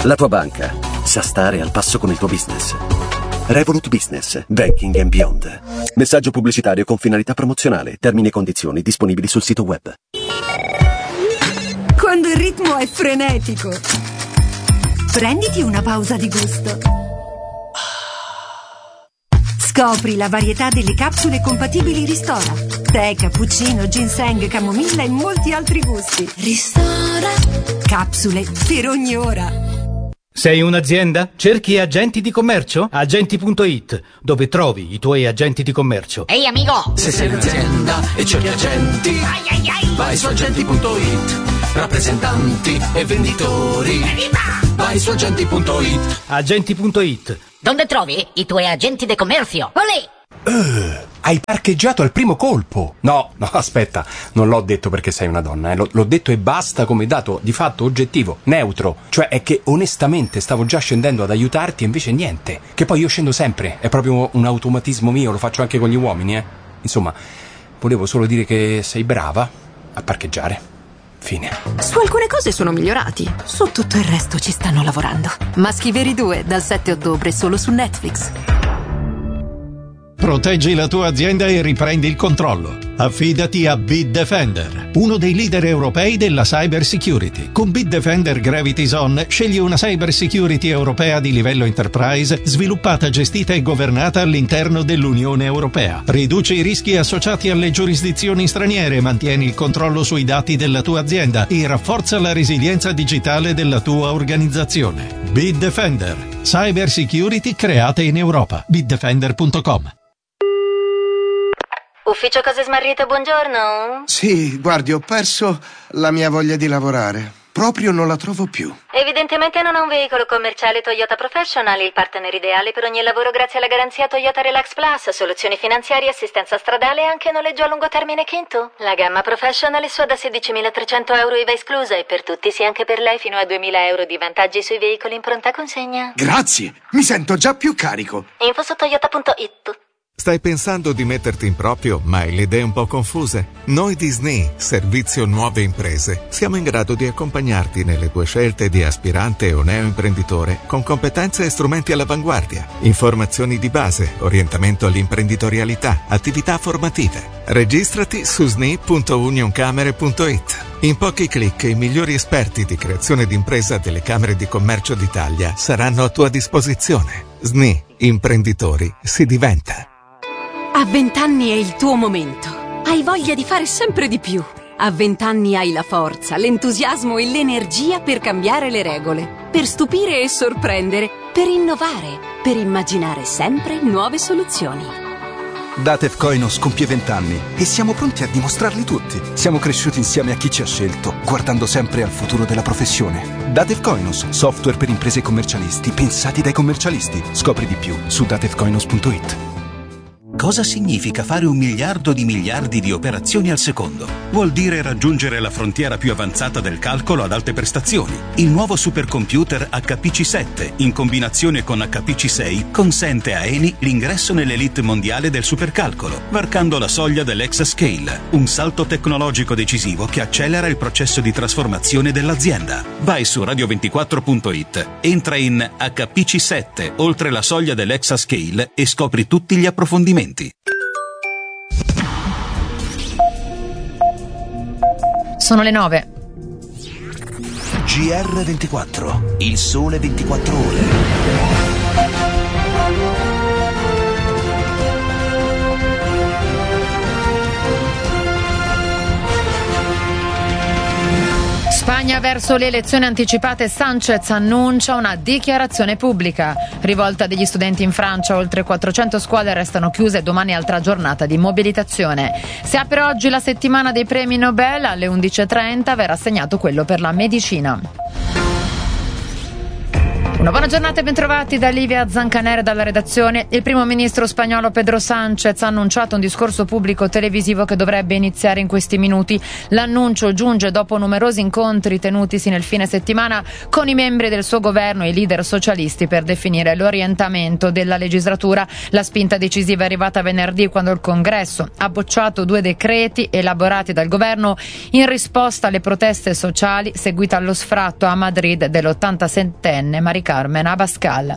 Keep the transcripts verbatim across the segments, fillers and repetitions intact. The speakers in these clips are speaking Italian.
La tua banca sa stare al passo con il tuo business. Revolut Business, Banking and Beyond. Messaggio pubblicitario con finalità promozionale. Termini e condizioni disponibili sul sito web. Quando il ritmo è frenetico, prenditi una pausa di gusto. Scopri la varietà delle capsule compatibili Ristora. Tè, cappuccino, ginseng, camomilla e molti altri gusti. Ristora. Capsule per ogni ora. Sei un'azienda? Cerchi agenti di commercio? Agenti punto it, dove trovi i tuoi agenti di commercio. Ehi amico! Se sei un'azienda e cerchi agenti, ai, ai, ai. vai su agenti punto it. Rappresentanti e venditori, Evviva! vai su agenti punto it. Agenti punto it. Dove trovi i tuoi agenti di commercio? Olè! Uh, hai parcheggiato al primo colpo. No, no, aspetta, non l'ho detto perché sei una donna, eh. L- l'ho detto e basta come dato di fatto oggettivo, neutro. Cioè è che onestamente stavo già scendendo ad aiutarti e invece niente. Che poi io scendo sempre, è proprio un automatismo mio, lo faccio anche con gli uomini, eh. Insomma, volevo solo dire che sei brava a parcheggiare. Fine. Su alcune cose sono migliorati, su tutto il resto ci stanno lavorando. Maschi Veri due dal sette ottobre solo su Netflix. Proteggi la tua azienda e riprendi il controllo. Affidati a Bitdefender, uno dei leader europei della cyber security. Con Bitdefender Gravity Zone scegli una cyber security europea di livello enterprise, sviluppata, gestita e governata all'interno dell'Unione Europea. Riduci i rischi associati alle giurisdizioni straniere, mantieni il controllo sui dati della tua azienda e rafforza la resilienza digitale della tua organizzazione. Bitdefender, cyber security create in Europa. bitdefender punto com. Ufficio Cose Smarrite, buongiorno. Sì, guardi, ho perso la mia voglia di lavorare. Proprio non la trovo più. Evidentemente non ha un veicolo commerciale Toyota Professional, il partner ideale per ogni lavoro grazie alla garanzia Toyota Relax Plus, soluzioni finanziarie, assistenza stradale e anche noleggio a lungo termine Kinto. La gamma Professional è sua da sedicimilatrecento euro I V A esclusa e per tutti, sì anche per lei, fino a duemila euro di vantaggi sui veicoli in pronta consegna. Grazie, mi sento già più carico. Info su toyota punto it. Stai pensando di metterti in proprio, ma hai le idee un po' confuse? Noi di S N I, Servizio Nuove Imprese, siamo in grado di accompagnarti nelle tue scelte di aspirante o neoimprenditore con competenze e strumenti all'avanguardia, informazioni di base, orientamento all'imprenditorialità, attività formative. Registrati su s n i punto unioncamere punto it. In pochi clic i migliori esperti di creazione d'impresa delle Camere di Commercio d'Italia saranno a tua disposizione. S N I, imprenditori, si diventa. A vent'anni è il tuo momento. Hai voglia di fare sempre di più. A vent'anni hai la forza, l'entusiasmo e l'energia per cambiare le regole, per stupire e sorprendere, per innovare, per immaginare sempre nuove soluzioni. Datev Koinos compie vent'anni e siamo pronti a dimostrarli tutti. Siamo cresciuti insieme a chi ci ha scelto, guardando sempre al futuro della professione. Datev Koinos, software per imprese e commercialisti, pensati dai commercialisti. Scopri di più su datev koinos punto it. Cosa significa fare un miliardo di miliardi di operazioni al secondo? Vuol dire raggiungere la frontiera più avanzata del calcolo ad alte prestazioni. Il nuovo supercomputer H P C sette, in combinazione con H P C sei, consente a Eni l'ingresso nell'elite mondiale del supercalcolo, varcando la soglia dell'exascale, un salto tecnologico decisivo che accelera il processo di trasformazione dell'azienda. Vai su radio ventiquattro punto it, entra in H P C sette, oltre la soglia dell'exascale e scopri tutti gli approfondimenti. Sono le nove. G R ventiquattro, il sole ventiquattro ore. Spagna verso le elezioni anticipate, Sanchez annuncia una dichiarazione pubblica. Rivolta degli studenti in Francia, oltre quattrocento scuole restano chiuse, domani altra giornata di mobilitazione. Si apre oggi la settimana dei premi Nobel, alle undici e trenta verrà assegnato quello per la medicina. Una buona giornata e bentrovati da Livia Zancanere dalla redazione. Il primo ministro spagnolo Pedro Sánchez ha annunciato un discorso pubblico televisivo che dovrebbe iniziare in questi minuti. L'annuncio giunge dopo numerosi incontri tenutisi nel fine settimana con i membri del suo governo e i leader socialisti per definire l'orientamento della legislatura. La spinta decisiva è arrivata venerdì quando il Congresso ha bocciato due decreti elaborati dal governo in risposta alle proteste sociali seguite allo sfratto a Madrid dell'ottantasettenne Mari Carmen Abascal.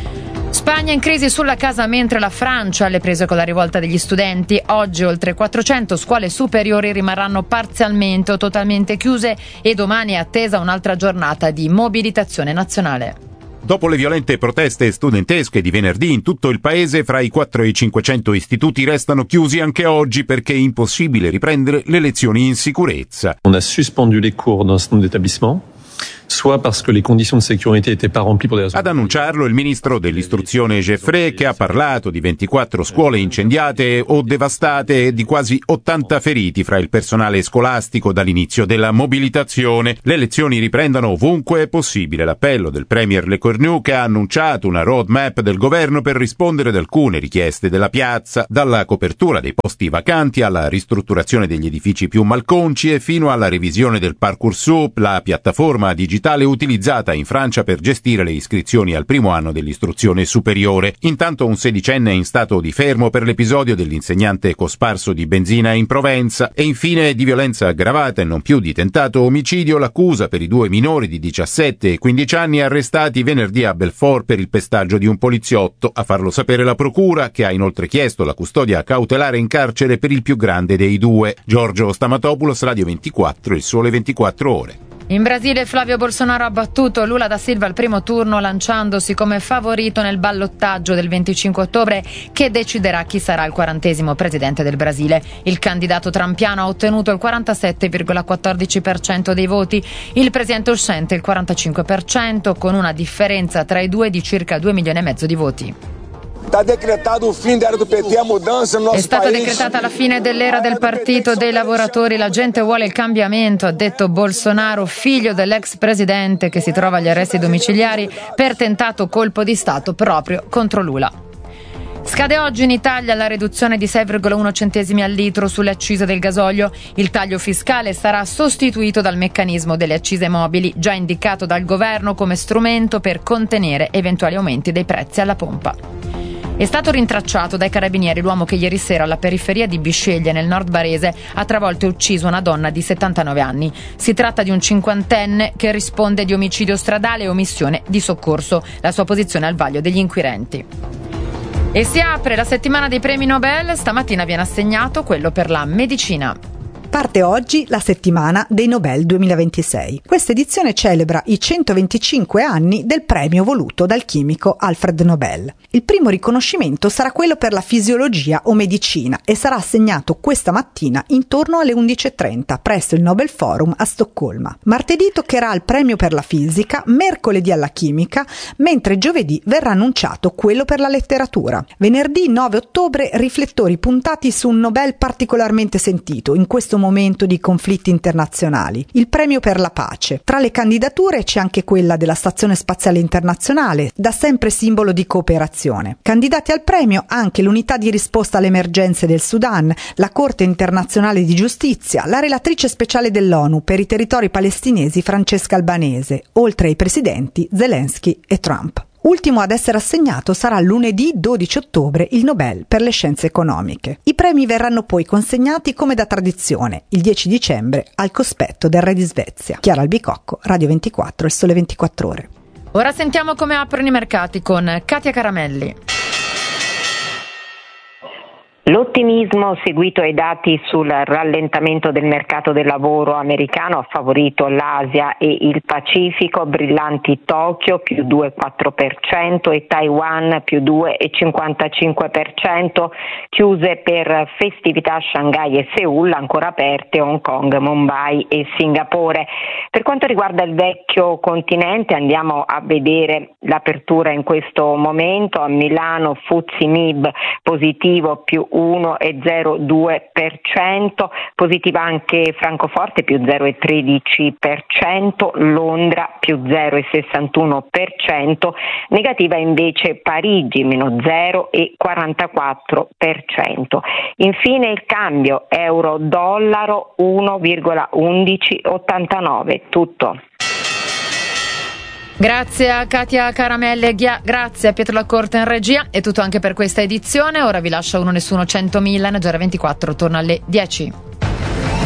Spagna in crisi sulla casa mentre la Francia alle prese con la rivolta degli studenti. Oggi oltre quattrocento scuole superiori rimarranno parzialmente o totalmente chiuse e domani è attesa un'altra giornata di mobilitazione nazionale. Dopo le violente proteste studentesche di venerdì in tutto il paese, fra i quattro e i cinquecento istituti restano chiusi anche oggi perché è impossibile riprendere le lezioni in sicurezza. On a suspendu les cours dans un certain nombre d'établissements. Soit parce que les conditions de sécurité n'étaient pas remplies pour des raisons. Ad annunciarlo il ministro dell'istruzione Jeffrey, che ha parlato di ventiquattro scuole incendiate o devastate e di quasi ottanta feriti fra il personale scolastico dall'inizio della mobilitazione. Le lezioni riprendono ovunque è possibile. L'appello del premier Lecornu, che ha annunciato una roadmap del governo per rispondere ad alcune richieste della piazza, dalla copertura dei posti vacanti alla ristrutturazione degli edifici più malconci e fino alla revisione del Parcoursup, la piattaforma digitale utilizzata in Francia per gestire le iscrizioni al primo anno dell'istruzione superiore. Intanto un sedicenne è in stato di fermo per l'episodio dell'insegnante cosparso di benzina in Provenza e infine di violenza aggravata e non più di tentato omicidio l'accusa per i due minori di diciassette e quindici anni arrestati venerdì a Belfort per il pestaggio di un poliziotto. A farlo sapere la procura, che ha inoltre chiesto la custodia cautelare in carcere per il più grande dei due. Giorgio Stamatopoulos, Radio ventiquattro, Il Sole ventiquattro Ore. In Brasile Flavio Bolsonaro ha battuto Lula da Silva al primo turno lanciandosi come favorito nel ballottaggio del venticinque ottobre che deciderà chi sarà il quarantesimo presidente del Brasile. Il candidato trampiano ha ottenuto il quarantasette virgola quattordici per cento dei voti, il presidente uscente il quarantacinque per cento, con una differenza tra i due di circa due milioni e mezzo di voti. È stata decretata la fine dell'era del partito dei lavoratori, la gente vuole il cambiamento, ha detto Bolsonaro, figlio dell'ex presidente che si trova agli arresti domiciliari per tentato colpo di Stato proprio contro Lula. Scade oggi in Italia la riduzione di sei virgola uno centesimi al litro sulle accise del gasolio. Il taglio fiscale sarà sostituito dal meccanismo delle accise mobili, già indicato dal governo come strumento per contenere eventuali aumenti dei prezzi alla pompa. È stato rintracciato dai carabinieri l'uomo che ieri sera alla periferia di Bisceglie, nel nord barese, ha travolto e ucciso una donna di settantanove anni. Si tratta di un cinquantenne che risponde di omicidio stradale e omissione di soccorso. La sua posizione al vaglio degli inquirenti. E si apre la settimana dei premi Nobel. Stamattina viene assegnato quello per la medicina. Parte oggi la settimana dei Nobel duemilaventisei. Questa edizione celebra i centoventicinque anni del premio voluto dal chimico Alfred Nobel. Il primo riconoscimento sarà quello per la fisiologia o medicina e sarà assegnato questa mattina intorno alle undici e trenta presso il Nobel Forum a Stoccolma. Martedì toccherà il premio per la fisica, mercoledì alla chimica, mentre giovedì verrà annunciato quello per la letteratura. Venerdì nove ottobre riflettori puntati su un Nobel particolarmente sentito in questo momento di conflitti internazionali, il premio per la pace. Tra le candidature c'è anche quella della Stazione Spaziale Internazionale, da sempre simbolo di cooperazione. Candidati al premio anche l'Unità di risposta alle emergenze del Sudan, la Corte Internazionale di Giustizia, la relatrice speciale dell'ONU per i territori palestinesi Francesca Albanese, oltre ai presidenti Zelensky e Trump. Ultimo ad essere assegnato sarà lunedì dodici ottobre il Nobel per le scienze economiche. I premi verranno poi consegnati come da tradizione, il dieci dicembre, al cospetto del re di Svezia. Chiara Albicocco, Radio ventiquattro e Sole ventiquattro Ore. Ora sentiamo come aprono i mercati con Katia Caramelli. L'ottimismo seguito ai dati sul rallentamento del mercato del lavoro americano ha favorito l'Asia e il Pacifico, brillanti Tokyo più due virgola quattro per cento e Taiwan più due virgola cinquantacinque per cento, chiuse per festività Shanghai e Seoul, ancora aperte Hong Kong, Mumbai e Singapore. Per quanto riguarda il vecchio continente andiamo a vedere l'apertura in questo momento. A Milano F T S E M I B positivo più uno virgola zero due per cento, positiva anche Francoforte più zero virgola tredici per cento, Londra più zero virgola sessantuno per cento, negativa invece Parigi meno zero virgola quarantaquattro per cento. Infine il cambio euro-dollaro uno virgola undici ottantanove. Tutto. Grazie a Katia Caramelle, grazie a Pietro Lacorte in regia. È tutto anche per questa edizione. Ora vi lascio Uno Nessuno centomila, Naggiare ventiquattro torna alle dieci.